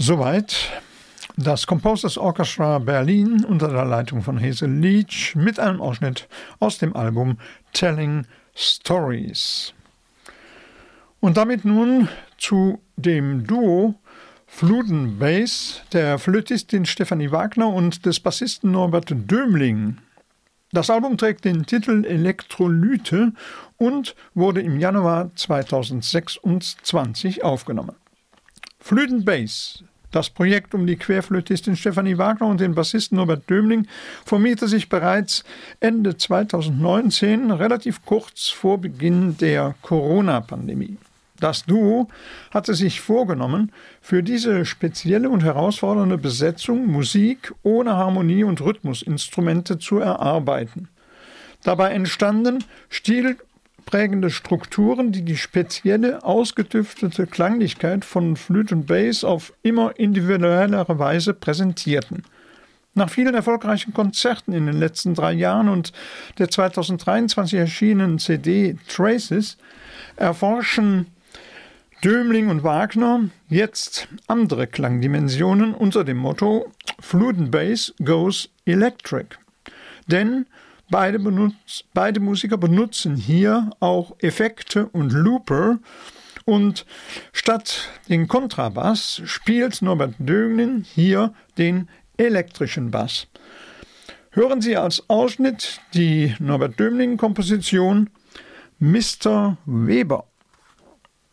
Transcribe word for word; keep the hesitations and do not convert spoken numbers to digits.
Soweit das Composers Orchestra Berlin unter der Leitung von Hazel Leach mit einem Ausschnitt aus dem Album Telling Stories. Und damit nun zu dem Duo Fluten Bass der Flötistin Stefanie Wagner und des Bassisten Norbert Dömling. Das Album trägt den Titel Elektrolyte und wurde im Januar zweitausendsechsundzwanzig aufgenommen. Fluten Bass, das Projekt um die Querflötistin Stefanie Wagner und den Bassisten Norbert Dömling, formierte sich bereits Ende zweitausendneunzehn, relativ kurz vor Beginn der Corona-Pandemie. Das Duo hatte sich vorgenommen, für diese spezielle und herausfordernde Besetzung Musik ohne Harmonie- und Rhythmusinstrumente zu erarbeiten. Dabei entstanden stilprägende Strukturen, die die spezielle, ausgetüftete Klanglichkeit von Flute und Bass auf immer individuellere Weise präsentierten. Nach vielen erfolgreichen Konzerten in den letzten drei Jahren und der zweitausenddreiundzwanzig erschienenen C D Traces erforschen Dömling und Wagner jetzt andere Klangdimensionen unter dem Motto Flute Bass goes electric. Denn beide, benutz, beide Musiker benutzen hier auch Effekte und Looper und statt den Kontrabass spielt Norbert Dömling hier den elektrischen Bass. Hören Sie als Ausschnitt die Norbert Dömling-Komposition Mister Weber.